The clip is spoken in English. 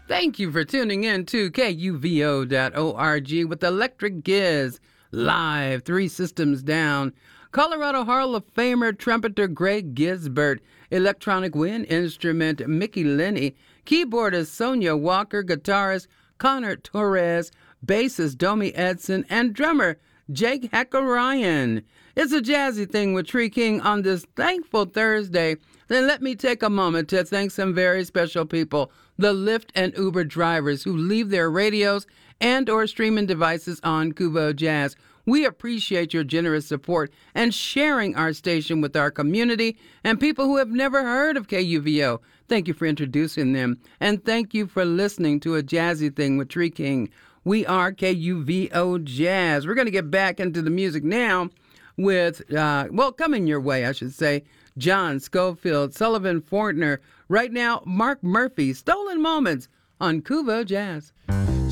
Thank you for tuning in to KUVO.org with Electric Giz, live 3 systems down. Colorado Hall of Famer trumpeter Greg Gisbert, electronic wind instrument Mickey Linney, keyboardist Sonia Walker, guitarist Connor Torres, bassist Domi Edson, and drummer Jake Hackerian. It's a jazzy thing with Tree King on this thankful Thursday. Then let me take a moment to thank some very special people, the Lyft and Uber drivers who leave their radios and or streaming devices on Kuvo Jazz. We appreciate your generous support and sharing our station with our community and people who have never heard of KUVO. Thank you for introducing them, and thank you for listening to A Jazzy Thing with Tree King. We are KUVO Jazz. We're going to get back into the music now with, coming your way, I should say, John Schofield, Sullivan Fortner. Right now, Mark Murphy, Stolen Moments on Kuvo Jazz.